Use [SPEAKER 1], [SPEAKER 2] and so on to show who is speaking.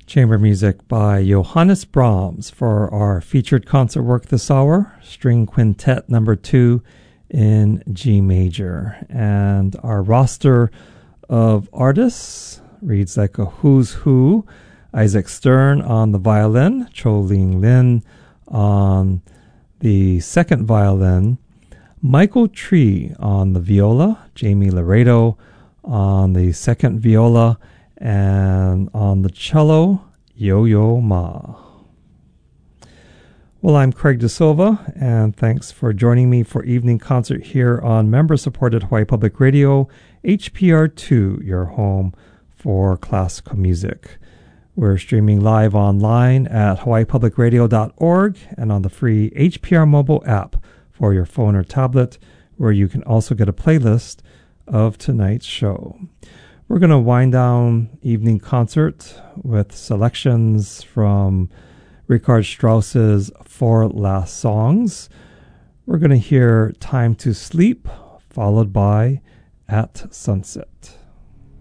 [SPEAKER 1] Chamber music by Johannes Brahms for our featured concert work this hour, String Quintet number 2 in G major. And our roster of artists reads like a who's who. Isaac Stern on the violin, Cho Ling Lin on the second violin, Michael Tree on the viola, Jamie Laredo on the second viola, and on the cello, Yo-Yo Ma. Well, I'm Craig De Silva, and thanks for joining me for evening concert here on member-supported Hawaii Public Radio, HPR2, your home for classical music. We're streaming live online at hawaiipublicradio.org and on the free HPR mobile app for your phone or tablet, where you can also get a playlist of tonight's show. We're going to wind down evening concert with selections from Richard Strauss's 4 last songs. We're going to hear Time to Sleep, followed by At Sunset.